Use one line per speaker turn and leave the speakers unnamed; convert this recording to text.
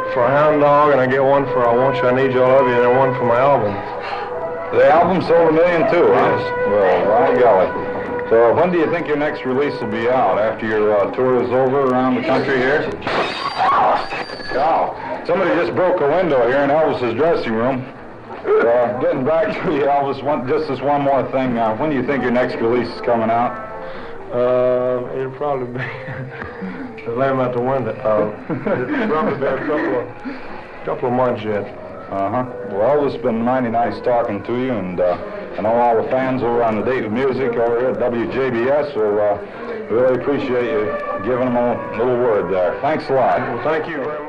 for Hound Dog, and I get one for I Want You, I Need You, I Love You, and then one for my album.
The album sold 1 million too, huh?
Yes.
Well, by golly. So when do you think your next release will be out? After your tour is over around the country here? Cow. Somebody just broke a window here in Elvis's dressing room. Getting back to you, Elvis, just this one more thing. When do you think your next release is coming out?
It'll probably be... Let him out the window. It'll probably be a couple of months yet.
Uh-huh. Well, it's been mighty nice talking to you, and I know all the fans over on the Date with Music over here at WJBS will really appreciate you giving them a little word there. Thanks a lot.
Well, thank you very much.